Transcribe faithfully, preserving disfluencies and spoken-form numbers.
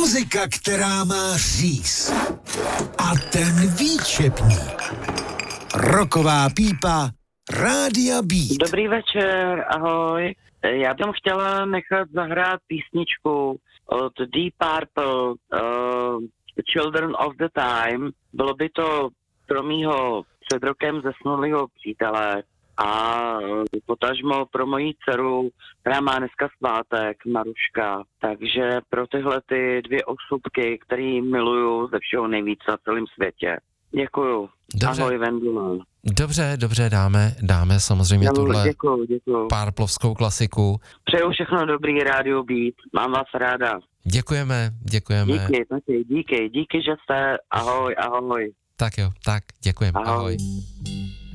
Muzika, která má říz. A ten výčepník. Rocková pípa Rádia Beat. Dobrý večer, ahoj. Já bych chtěla nechat zahrát písničku od Deep Purple, uh, Children of the Time. Bylo by to pro mýho před rokem zesnulého přítele a potažmo pro moji dceru, která má dneska svátek, Maruška. Takže pro tyhle ty dvě osobky, který miluju ze všeho nejvíc na celém světě. Děkuju. Dobře. Ahoj, Vendula. Dobře, dobře, dáme, dáme samozřejmě Já tuhle děkuju, děkuju. párplovskou klasiku. Přeju všechno dobrý, Rádio Beat. Mám vás ráda. Děkujeme, děkujeme. Díky, taky, díky, díky, že jste. Ahoj, ahoj. Tak jo, tak, děkujeme, ahoj. ahoj.